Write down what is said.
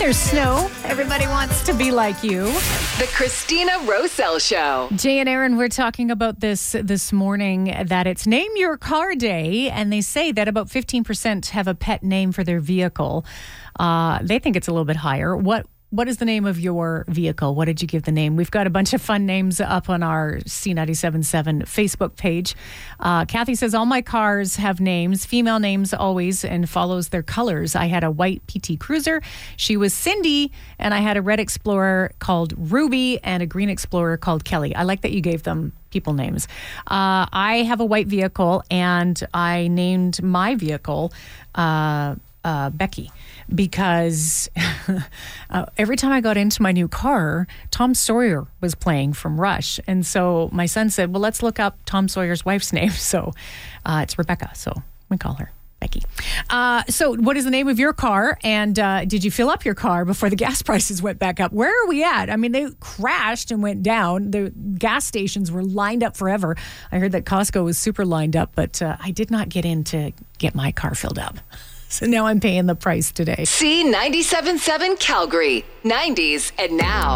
There's snow. Everybody wants to be like you. The Christina Roselle Show. Jay and Aaron, we're talking about this morning, that it's Name Your Car Day, and they say that about 15% have a pet name for their vehicle. They think it's a little bit higher. What is the name of your vehicle? What did you give the name? We've got a bunch of fun names up on our C97.7 Facebook page. Kathy says, all my cars have names, female names always, and follows their colors. I had a white PT Cruiser. She was Cindy, and I had a red Explorer called Ruby and a green Explorer called Kelly. I like that you gave them people names. I have a white vehicle, and I named my vehicle Becky, because every time I got into my new car, Tom Sawyer was playing from Rush. And so my son said, well, let's look up Tom Sawyer's wife's name. So it's Rebecca. So we call her Becky. So what is the name of your car? And did you fill up your car before the gas prices went back up? Where are we at? I mean, they crashed and went down. The gas stations were lined up forever. I heard that Costco was super lined up, but I did not get in to get my car filled up. So now I'm paying the price today. C97.7 Calgary, 90s and now.